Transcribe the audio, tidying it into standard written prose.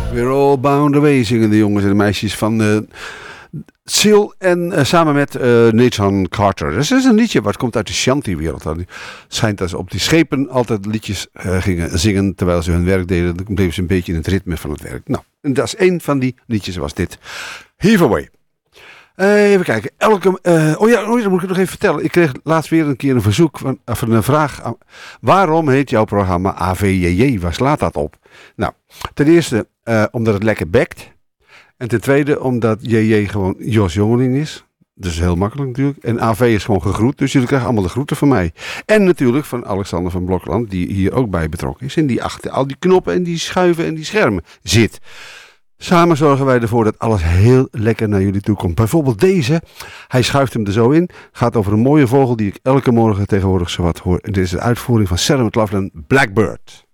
We're all bound away zingen de jongens en de meisjes van Seal en samen met Nathan Carter. Dus dat is een liedje wat komt uit de Shanty-wereld. Het schijnt dat ze op die schepen altijd liedjes gingen zingen terwijl ze hun werk deden. Dan bleven ze een beetje in het ritme van het werk. Nou, en dat is één van die liedjes was dit. Heave Away. Even kijken. Dat moet ik nog even vertellen. Ik kreeg laatst weer een keer een verzoek van een vraag. Waarom heet jouw programma AVJJ? Waar slaat dat op? Nou, ten eerste omdat het lekker bekt. En ten tweede omdat JJ gewoon Jos Jongeling is. Dus heel makkelijk natuurlijk. En AV is gewoon gegroet. Dus jullie krijgen allemaal de groeten van mij. En natuurlijk van Alexander van Blokland. Die hier ook bij betrokken is. En die achter al die knoppen en die schuiven en die schermen zit. Samen zorgen wij ervoor dat alles heel lekker naar jullie toe komt. Bijvoorbeeld deze. Hij schuift hem er zo in. Gaat over een mooie vogel die ik elke morgen tegenwoordig zowat hoor. En dit is de uitvoering van Sarah McLachlan, Blackbird.